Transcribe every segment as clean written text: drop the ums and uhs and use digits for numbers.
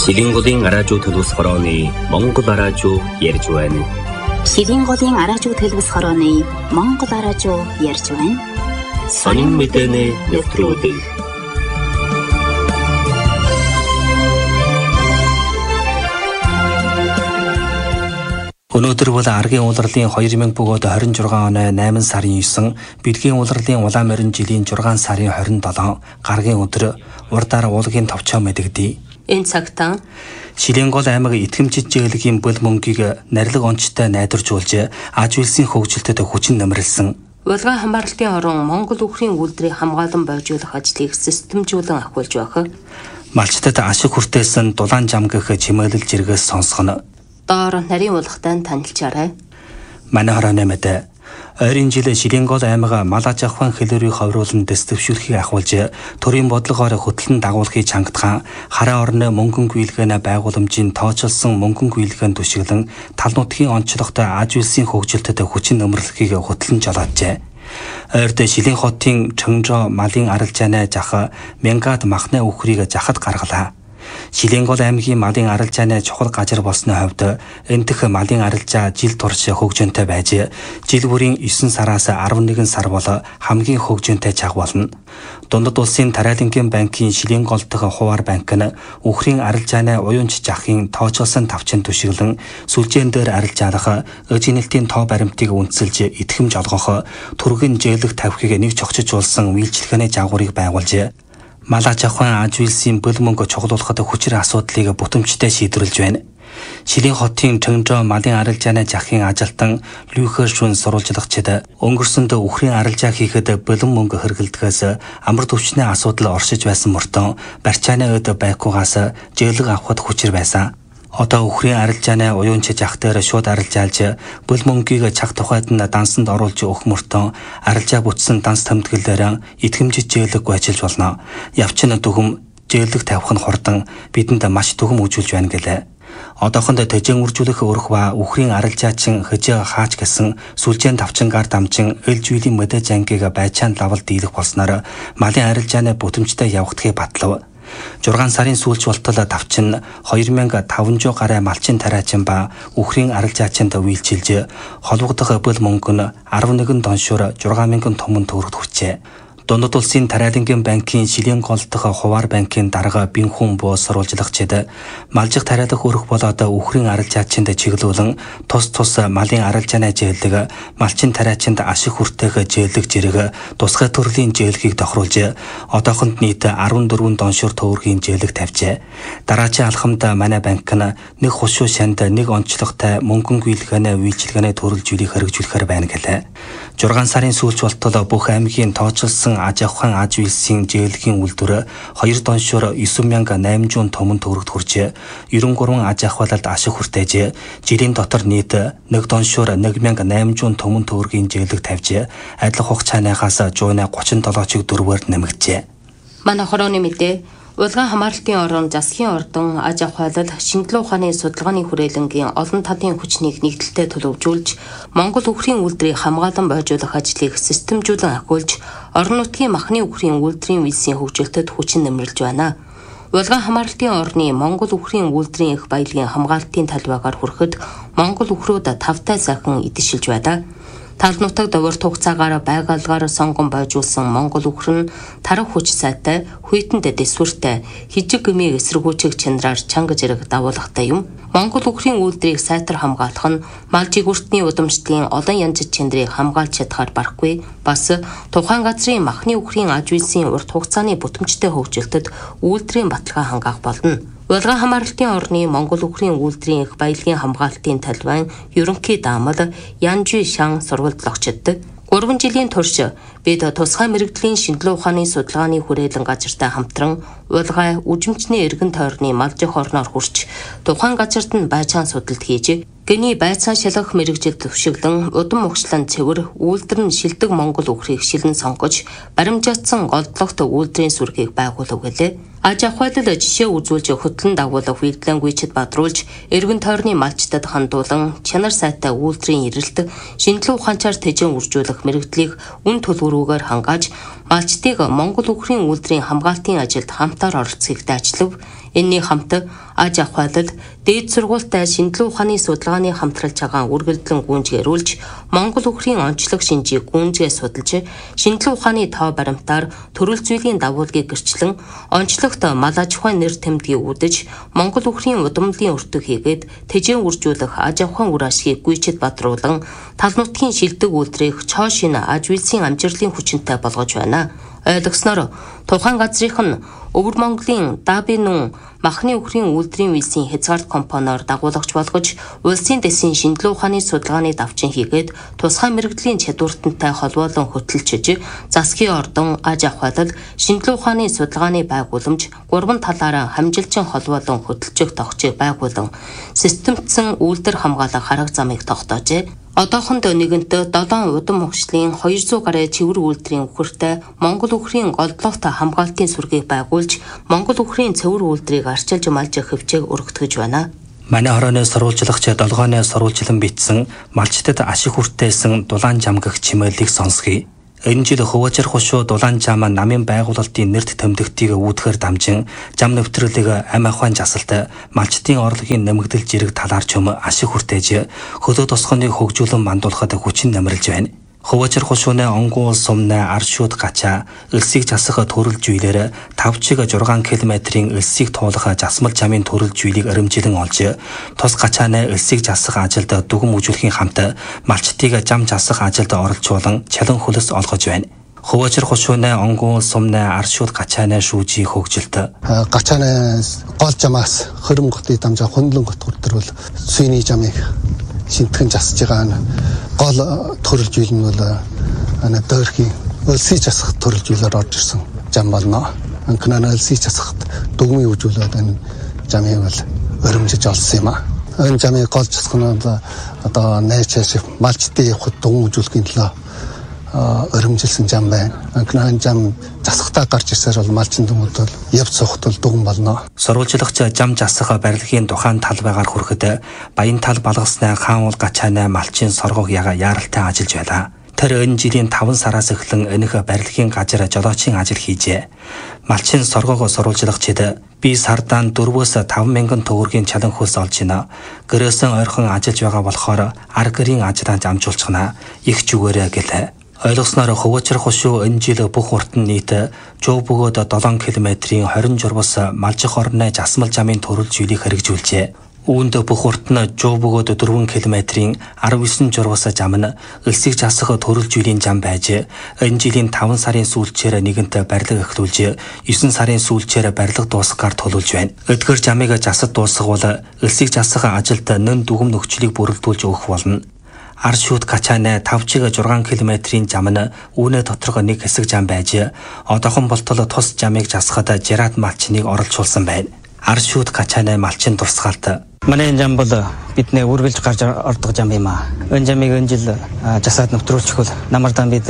Шилэнголын араажуу төлөвс хорооны Монгол араажуу ярьж байна. Шилэнголын араажуу төлөвс хорооны Монгол араажуу ярьж байна. Сонин мэдээний нэвтрүүлэг. Өнөөдөр бол аргийн улирлын 2026 оны 8 сарын 9, бэлгийн улирлын улаан морин жилийн 6 сарын 27 гаргийн өдөр урдаар уулгийн товчоо мэдэгдэе. Энэ цагтаа Шилэнгол аймаг итгэмжит жиглэгийн бүл мөнгийг нарилга онцтой найдваржуулж аж үйлсийн хөгжилтэд хүчин нэмэрлсэн. Улгаан хамгаалалтын орон Монгол үхрийн үйлдвэрийг хамгаалан бойжуулах ажлыг системжүүлэн ахиулж байх. Малчтад ашиг хүртээсэн дулаан жам гэх чимэглэл жиргээс сонсгоно. Доор нарийн уулгатанд танилцаарай. Манай хорооны мэдээ. Ойрын жил Шилэнгол аймаг мал аж ахуйн хэлбэрийг ховруулан дэвшүүлэхийг ахиулж, төрийн бодлогоор хөтлөн дагуулахыг чангатхан хараа орны мөнгөн гүйлгээнэ байгууламжийн тооцоолсон мөнгөн гүйлгээн түшиглэн тал нутгийн онцлогтой аж үйлсийн хөгжилтэд хүчин нэмэрлэхийг хөтлөн жолооджээ. Ойрд Шилэн хотын Чөңжо малын арилжааны жах Мянгад махны үхрийг жахад гаргалаа. Шилэнгол аймгийн малын арилжааны чухал газар болсны хувьд энтэх малын арилжаа жил турш хөгжөөнтэй байж, жил бүрийн 9 сараас 11 сар бол хамгийн хөгжөөнтэй чаг болно. Дундад улсын Тариалангийн банкын Шилэнгол дахь хуваар банк нь үхрийн арилжааны уянч жахын тооцоолсон тавчин түшиглэн сүлжээн дээр арилжаалах, эжинэлтийн тоо баримтыг үндэслэж итгэмж олгох, түргэн жиглэх тавхийг нэг чогцжуулсан үйлчилгээний жаагуурыг байгуулж, мал аж ахуйн аж үйлсийн бүл мөнгө чухлуулахад хүчээр асуудлыг бүтэмжтэй шийдвэрлэж байна. Шилэн хотын Чөңжо малын арилжааны жахын ажилтан Люхер Шүн сурвалжлагчид өнгөрсөнд үхрийн арилжаа хийхэд бэлэн мөнгө хэрэглэдгээс амар төвчний асуудал оршиж байсан мөртөө барьцааны өд байкугаас жиглэг авахд хүчээр байсан. Одоо үхрийн арилжааны уянч жах дээр шууд арилжаалж, бүл мөнгийг чаг тухайд нь дансанд оруулж өгөх мөртөө арилжаа бүтсэн данс тэмдэглэлээр итгэмжит жиглэггүй ажиллаж болно. Явчин дүгм жиглэг тавих нь хурдан бидэнд маш дүгм үзүүлж байна гэлээ. Одоохонд төжин үржүүлэх өрх ба үхрийн арилжаачин хэж хаач гэсэн сүлжээн тавчингаар дамжин элжүүлийн мэдээж ангийг байцаанд лавал дийлэх болсноор малын арилжааны бүтэмжтэй явагдахыг батлав. 6 сарын сүүлч болтол давчин 2500 гаруй малчин тариачин ба үхрийн арилжаачинд үйлчилж, холбогдох бүл мөнгө нь 11 доншуур 6000 томон төгрөгт хүрчээ. Дундад улсын Тариалангийн банкын Шилэнгол дахь хуваар банкын дарга Бинхүн буу сурвалжлагчид малжих тариалах өрх болоод үхрийн арилжаачинд чиглүүлэн тус малын арилжааны жиглэг, малчин тариачинд ашиг хүртээх жиглэг жирэг, тусгай төрлийн жиглэгийг тохируулж, одоохонд нийт 14 доншуур төгрөгийн жиглэг тавьжээ. Дараачийн алхамд манай банк нь нэг хушуу шанд нэг онцлогтой мөнгөн гүйлгээнэ үйлчилгээний төрөлжүүлийг хэрэгжүүлэхээр байна гэлээ. 6 сарын сүүлч болтол бүх аймгийн тооцоолсон аж ахуйн аж үйлсийн жиглэгийн үйлдвэр 2 доншуур 9800 томон төгрөгт хүрч, 93 аж ахуйлалд ашиг хүртээж, жилийн дотор нийт 1 доншуур 1800 томон төгрөгийн жиглэг тавьж, адилхан хугацаанаас жууны 37-ыг 4-ээр нэмэгджээ. Манай хорооны мэдээ. Улгаан хамгаалалтын орон засгийн ордон аж ахуйлал шинжилгээ ухааны судалгааны хүрээлэнгийн олон талын хүчнийг нэгдэлтэй төлөвжүүлж, Монгол үхрийн үйлдвэрийг хамгаалан бойжуулах ажлыг системжүүлэн ахиулж, орон нутгийн махны үхрийн үйлдвэрийн үйлсийн хөгжилтэд хүчин нэмэрлэж байна. Улгаан хамгаалалтын орны Монгол үхрийн үйлдвэрийн их баялагын хамгаалалтын талбайгаар хүрэхэд Монгол үхрүүд тавтай сайхан идшилж байна. Тал нутаг довор хугацаагаар байгалгаар сонгон бойжуулсан Монгол үхэр нь тарах хүч сайтай, хүйтэн дэсвэртэй, хижиг гмийг эсэргүүцэх чанараар чанга зэрэг дагуулгатай юм. Монгол үхрийн үйлдвэрийг сайтар хамгаалах нь мал жигүүртний удамшлын олон янз чанарыг хамгаалж чадхаар барахгүй, бас тухайн газрын махны үхрийн аж үйлсийн урт хугацааны бүтэмжтэй хөгжилтэд үйлдвэрийн баталгаа хангаах болно. Улгаан хамгаалалтын орны Монгол үхрийн үйлдвэрийн их баялагын хамгаалалтын талбайн ерөнхий даамал Янжи Шан сурвалжлагчид 3 жилийн турш бид тусгай мэрэгдлийн шинжилгээ ухааны судалгааны хүрээлэн газартай хамтран улгаан үжимчний эргэн тойрны малжих орноор хүрч, тухайн газарт нь байцаан судалт хийж, гний байцаан шалгах мэрэгжил төвшиглэн удам ухшлан цэвэр үйлдвэр нь шилдэг Монгол үхрийг шилэн сонгож, баримжаатсан голдлогт үйлдвэрийн сүргийг байгуулав гэлээ. Аж ахуйлал жишээ үзүүлж хөтлөн дагуулах үйлдвэрлэнгүйчд бадруулж, эргэн тойрны малчтад хандуулан чанар сайтай үйлдвэрийн эрэлт, шинжилгээ ухаанчаар тэжэн үржүүлэх мэрэгдлийг үн төлбөрүүгээр хангааж, малчдыг Монгол үхрийн үйлдвэрийн хамгаалтын ажилд хамтаар оролцохыг дачлав. Энэний хамт аж ахуйлал, дээд сургуультай шинжилгээ ухааны судалгааны хамтралж байгаа үргэлжлэн гүйцэтгүүлж, Монгол үхрийн онцлог шинжийг гүйцэтгэж судалж, шинжилгээ ухааны тоо баримтаар төрөл зүйлийн дагуулгыг гэрчлэн, онцлогт мал аж ахуйн нэр тэмдгийг үдэж, Монгол үхрийн удамлын өртөг хийгээд тэжээн үржүүлэх аж ахуйн үр ашгийг гүйцэд бадруулан, тал нутгийн шилдэг үйлдвэрийг цоо шинэ аж үйлсийн амжилтын хүчинтэй болгож байна. Ойлгосноор тухайн газрынх нь Өвөр Монголын Дабинун махны үхрийн үйлдвэрийн үйлсийн хязгаарт компаниор дагуулагч болгож, улсын дэсийн шинжилгээ ухааны судалгааны давчин хийгээд тусгай мэрэгжлийн чадвартантай холбоолон хөтөлчиж, засгийн ордон, аж ахуйлал, шинжилгээ ухааны судалгааны байгууламж, гурван талаараа хамжилчин холбоолон хөтөлчих тогтцыг байгуулан, системтсэн үйлдвэр хамгаалах арга замыг тогтоожээ. Одоохонд нэгэнтээ 7 удам хөгжлийн 200 гаруй цэвэр үйлдвэрийн үхэртэй Монгол үхрийн голдлогт хамгаалтын сүргийг байгуулж, Монгол үхрийн цэвэр үйлдвэрийг арчилж малжих хөвчээг өргөтгөж байна. Манай хорооны сурвалжлагч долгооны сурвалжлан бичсэн малчтад ашиг хүртээсэн Дулаан жам гэх чимэглэлийг сонсгий. Энэ жил Хуважир хушуу Дулаан жам намын байгуулалтын нэрт тэмдэгтийг үүдгээр дамжин жам нэвтрүүлэг ам ахуйн жасалт малчтын орлогын нэмэгдэл жирэг талаар ч ашиг хүртээж хөлөө тосгоныг хөгжүүлэн мандуулахад хүчин намралж байна. Хуважир хушууны онгуул сумны аршууд гачаа элсийг засах төрөл жийлэр 5-6 км-ийн элсийг туулах жасмал жамын төрөл жийлийг өрөмжилэн олж, тус гачааны элсийг засах ажилд дүгм үзүүлэхийн хамт малчтыг жам засах ажилд оролцуулан чалан хөлс олгож байна. Хуважир хушууны онгуул сумны аршууд гачааны шүүжийн хөгжилт. Гачааны гол жамаас хөрөнгөтэй дамжаа хөндлөн готгордвол сүйний жамыг шинтгэн засж байгаа гол төрөл жийл нь бол дөөрхийн өлсөй засах төрөл жийлээр орж ирсэн жам болно. Анкнаа өлсөй засахад дүгмийн үжүүлээд энэ жамыг бол өрөмжиж олсон юм а. Энэ жамыг гол засах нь одоо найчаас малчтын явахд дүгм үжүүлэхийн төлөө өрөмжилсэн жам байна. Анкнаа жам засахтаа гарч ирсээр бол малчин дүмүүд бол явц сухт бол дүгм болно. Сурвалжлагч жам засах барилгын тухайн тал байгаар хүрэхэд баян тал балгасны хаан уул гачааны малчин соргог яаралтай ажиллаж байлаа. Тэр энэ жилийн 5 сараас эхлэн энэх барилгын газар жолоочийн ажил хийжээ. Малчин соргог сурвалжлагчид би сардаан 4-5 мянган төгрөгийн чалан хөлс олж гинэ. Гэрээсэн ойрхон ажиллаж байгаа болохоор аргэрийн ажлаанд амжуулчихна. Их зүгээрээ гэлээ. Ойлгосноор Хуважир хушуу энэ жил бүх урт нь нийт жуу бөгөөд 7 км-ийн 20 журвас малжих орны жасмал жамын төрөл жийлийг хэрэгжүүлжээ. Үүнд бүх урт нь жуу бөгөөд 4 км-ийн 19 журвас жам нь элсийг засах төрөл жийлийн жам байж, энэ жилийн 5 сарын сүүлчээр нэгэнт барилга эхлүүлж, 9 сарын сүүлчээр барилга дуусгаар төлөвлөж байна. Эдгээр жамыг засад дуусгавал элсийг засах ажилд нэн дүгм нөхцөлийг бүрэлдүүлж өгөх болно. Аршууд гачааны 5-6 км-ийн жам нь үүнээ доторх нэг хэсэг жам байж, одоохон болтол тус жамыг засахад жират малчныг оролцуулсан байна. Аршууд гачааны малчин дурсгалт. Манай энэ жам бол бидний үргэлж гарч ордог жам юм а. Энэ жамыг энэ жил засаад нэвтрүүлчихвэл намардан бид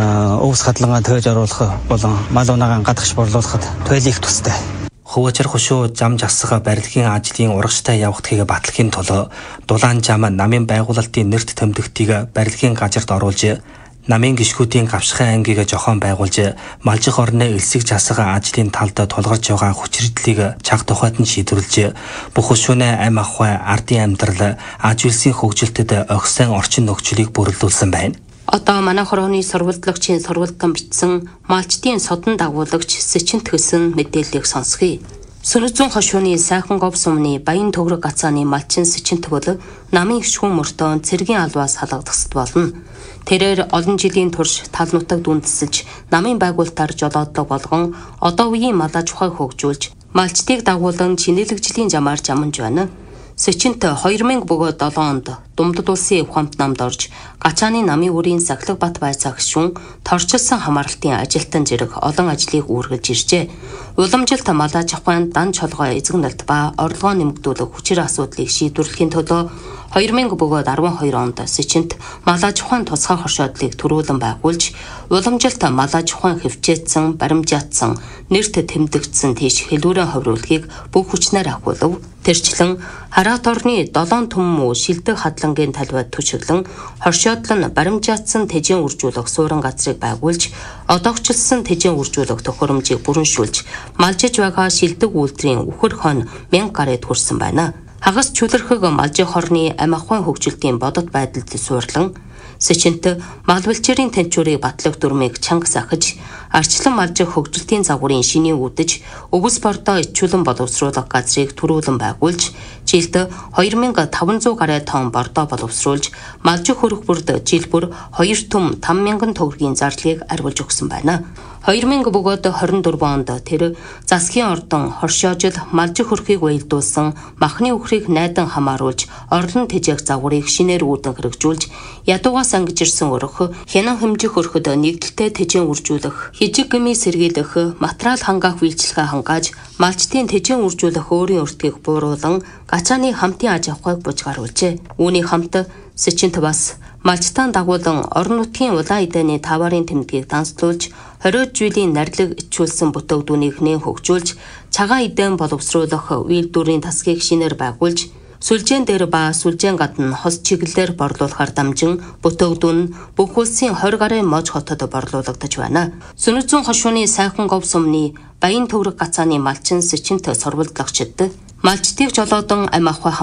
өвс хадлангаа төөж оруулах болон мал унаагаа гадагш борлуулахад туйл их тустай. Хуважир хушуу жам засах барилгын ажлын урагштай явагдахыг батлахын тулд Дулаан жам намын байгуулалтын нэрт тэмдэгтийг барилгын газарт оруулж, намын гишгүүдийн гавшихын ангийг зохион байгуулж, малжих орны элсийг засах ажлын талд тулгарч байгаа хүчирдлийг чаг тухайд нь шийдвэрлэж, бүх хушууны ам ахуй, ардын амьдрал, аж үйлсийн хөгжилтэд огсон орчин нөхцөлийг бүрэлдүүлсэн байна. Одоо манай хорооны сурвалжлагчийн сурвалдан бичсэн малчтын содон дагуулагч Сэчинт хөсөн мэдээллийг сонсгий. Сүрзүүн хошууны сайхан гов сумны баян төгрөг гацааны малчин Сэчинт бол намын гişгүүн мөртөө цэргийн албаас халагдахсад болно. Тэрээр олон жилийн турш тал нутаг дүндэсэлж, намын байгуулалтаар жолоодлого болгон одоо үеийн мал аж ахуйг хөгжүүлж, малчтыг дагуулan чинэлэгжлийн жамаар жаманж байна. Сэчинт 2007 онд Думдад улсын ухаамт намд орж, гачааны намын үрийн Сахлаг Бат байцаа гишүүн торчилсан хамааралтын ажилтан зэрэг олон ажлыг үүргэлж иржээ. Уламжилт мал аж ахуйн дан чолгой эзэгнэлт ба орлогоо нэмэгдүүлэх хүчээр асуудлыг шийдвэрлэхийн төлөө 2000 бөгөөд 12 онд Сичинт мал аж ахуйн тусгай хоршоодлыг төрүүлэн байгуулж, уламжилт мал аж ахуйн хөвчээдсэн, баримжаатсан, нэрт тэмдэгдсэн тийш хэлбэрийн хувирлыг бүх хүчнээр ахиулв. Тэрчлэн хараат орны 7 түмэн шилдэг хадлангийн талбайд төчөглөн хоршоодлол нь баримжаатсан тэжийн үржүүлэх суурин газрыг байгуулж, одоогчлсон тэжийн үржүүлэх төхөөрөмжийг бүрэншүүлж, малжиж байгаа шилдэг үйлдвэрийн үхэр хон 1000 гаруйд хүрсэн байна. Хагас чөлөрхөг малжих хорны амь ахуйн хөгжилтийн бодит байдалд суурлан Сичинт мал бэлчээрийн тэнцвэрийг батлах дүрмийг чанга сахиж, арчлан малжих хөгжилтийн загварын шинийн үдэж, өвс бордоо ичүүлэн боловсруулах газрыг төрүүлэн байгуулж, жилд 2500 гаруй тонн бордоо боловсруулж, малжих хөрөх бүрд жил бүр 2 түм 5000 төгрөгийн зарлыг арвилж өгсөн байна. 2000 бөгөөд 24 онд тэр засгийн ордон хоршоожил малжих хөрхийг уялдуулсан махны үхрийг найдан хамааруулж, орлон тэжээх загварыг шинээр үүдэн хэрэгжүүлж, ядуугаас ангиж ирсэн өрөх, хянан хэмжих өрхөд нэгдэлтэй тэжээн үржүүлэх, хижиг гмий сэргийлэх, материал хангаах үйлчлэгээ хангааж, малчтын тэжээн үржүүлэх өөрийн өртгийг бууруулан, гачааны хамтын аж ахуйг бужгааруулжээ. Үүний хамт Сичинт бас малчтаан дагуулan орон нутгийн улаан эдэний таварын тэмдгийг данслуулж, 20 жилийн нарилэг ичүүлсэн бүтээгдүүнийг нээн хөгжүүлж, цагаан эдэн боловсруулах үйлдвэрийн тасгийг шинээр байгуулж, сүлжээн дээр ба сүлжээн гадна хос чиглэлээр борлуулахаар дамжин бүтээгдүүн нь бүх улсын 20 гаруй мож хотод борлуулагдаж байна. Сүнэзэн хошууны сайхан говь сумны баян төврөг гацааны малчин Сичинт сурвалдлагчид малчтыг жолоодон амь ахуй